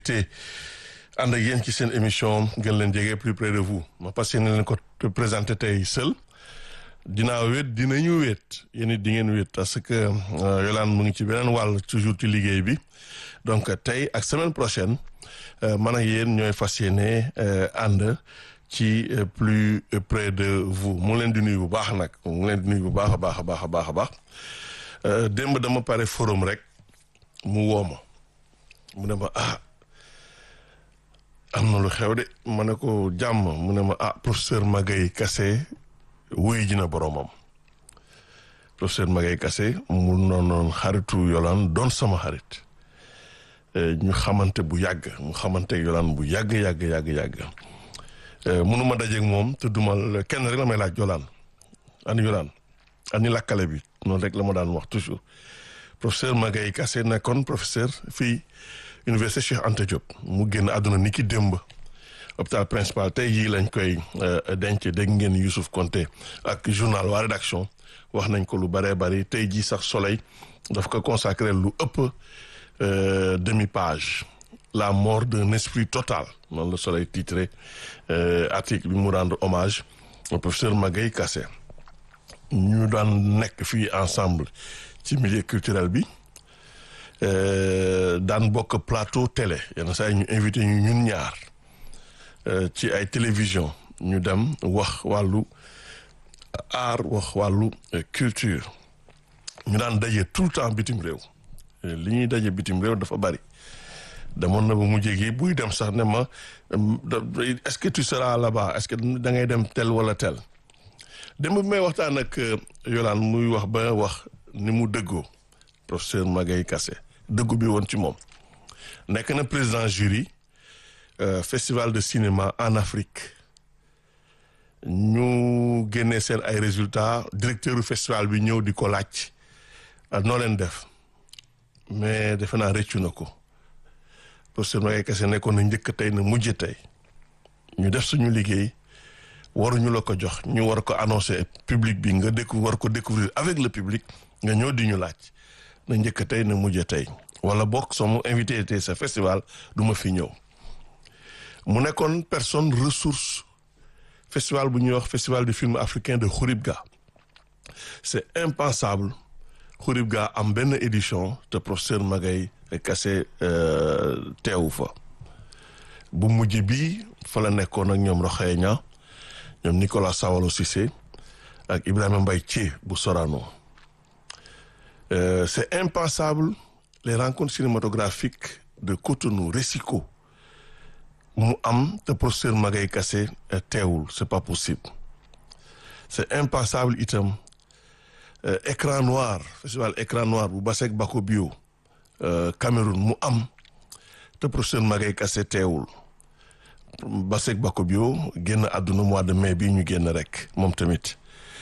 te ànd ak yéen ci seen émission gën leen jege plus près de vous ma passé na leen ko présenté tey seul dinaa wéet dinañu wéet yéen it di ngeen wéet parce que Yolande mu ngi ci beneen wàll toujours ci liggéey bi donc tey ak semaine prochaine man ak yéen ñooy fas yéene ànd ci plus près de vous mu leen di nuyu bu baax nag mu leen di nuyu bu baax a baax a baax a baax a baax démb dama pare forum rek mu woo ma mu ne ma am na lu xew de ma ne ko jàmm mu ne ma professeur Magaye Kassé wuyu ji na boromam professeur Magaye Kassé mu noonu xaritu Yolande doon sama xarit ñu xamante bu yàgg mu xamante Yolande bu yàgg mënuma dajeeg moom te duma kenn rek la may laaj Yolande ani Yolande ani lakkale bi noonu rek la ma daan wax toujours professeur Magaye Kassé nekkoon professeur fii Université Cheikh Anta Diop mu génn àdduna ni ki démb hôpital principal tey jii lañ koy denc dégg ngeen Youssouf Konté ak journal waa rédaction wax nañ ko lu bëree bëri tey jii sax Soleil daf ko consacré lu ëpp demi page la mort d'un esprit total noonu la Soleil titré article bi mu rendre hommage au professeur Magaye Kassé ñu daan nekk fii ensemble ci milieu culturel bi daan bokk plateau télé yenn saa yi ñu invité ñu ñun ñaar ci ay télévision ñu dem wax wàllu art wax wàllu culture ñu daan daje tout le temps bitim réew li ñuy daje bitim réew dafa bari demoon na ba mujjee gi buy dem sax ne ma est-ce que tu seras là-bas est-ce que da ngay dem tel wala tel dem bi may waxtaan ak Yolande muy wax ba wax ni mu dëggoo professeur Magaye Kassé dëggu bi woon ci moom nekk na président jury festival de cinéma en Afrique ñu génnee seen ay résultats directeur du festival bi ñëw di ko laaj noo leen def mais defe naa rëccu na ko professeur Magaye Kassé nekkoon na njëkk tey na mujj tey ñu def suñu liggéey waruñu la ko jox ñu war ko annoncer public bi nga war ko découvrir avec le public nga ñëw di ñu laaj na njëkk tey na mujj tey wala bokk soo mu invité tey sa festival du ma fi ñëw mu nekkoon personne ressource festival bu ñuy wax festival du film africain de Khouribga c'est impensable Khouribga am benn édition te professeur Magaye Kassé teewu fa bu mujj bii fa la nekkoon ak ñoom Rokhaya Niang ñoom Nicolas Sawalo Cissé ak Ibrahima Mbaye Thié bu Sorano c'est impensable les rencontres cinématographiques de Cotonou Recico mu am te professeur Magaye Kassé teewul c'est pas possible c'est impensable itam écran noir festival écran noir bu Basek Bako Bio Cameroun mu am te professeur Magaye Kassé teewul Basek Bako Bio génn àdduna mois de mai bi ñu génn rek moom tamit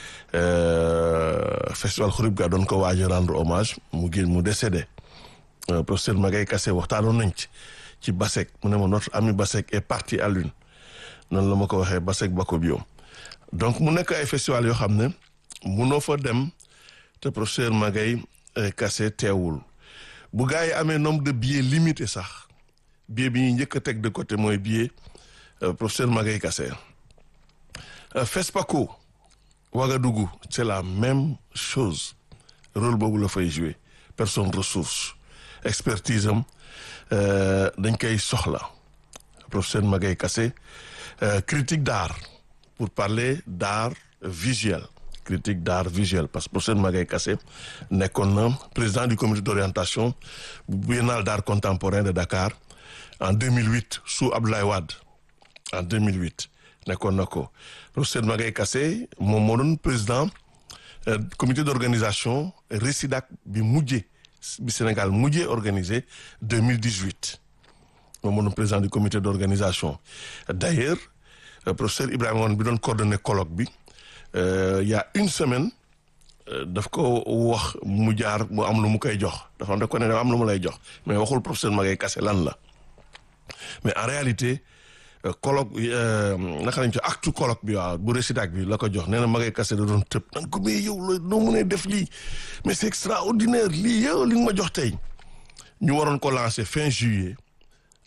festival Khouribga doon ko waaj a rendre hommage mu décédé professeur Magaye Kassé waxtaanoon nañ ci Basek mu ne ma notre ami Basek est parti à l'une noonu la ma ko waxee Basek Bako Bio donc mu nekk ay festival yoo xam ne munoo fa dem te professeur Magaye Kassé teewul bu gars yi amee nombre de billets limité sax billet bi ñuy njëkk a teg de côté mooy billet professeur Magaye Kassé FESPACO Ouagadougou c'est la même chose rôle boobu la fay jouer personne ressource expertise am dañ koy soxla professeur Magaye Kassé critique d'art pour parler d'art visuel critique d'art visuel parce que professeur Magaye Kassé nekkoon na président du comité d'orientation bu biennale d'art contemporain de Dakar en 2008 sous Abdoulaye Wade en 2008 nekkoon na ko professeur Magaye Kassé moom moo doon président comité d'organisation RESIDAC bi Sénégal mujjee organisé 2018 moom moo doon président du comité d'organisation d'ailleurs professeur Ibrahima Wane bi doon coordonné colloque bi il y a une semaine daf ko wax mu jaar mu am lu mu koy jox dafa am ko ne am lu mu lay jox mais waxul professeur Magaye Kassé lan la mais en réalité colloque naka lañ ci actu colloque bi waaw bu récital bi la ko jox nee na Magaye Kassé da doon tëb nan ko mais yow la noo mënee def lii mais c'est extraordinaire lii yow li nga ma jox tey ñu waroon ko lancer fin juillet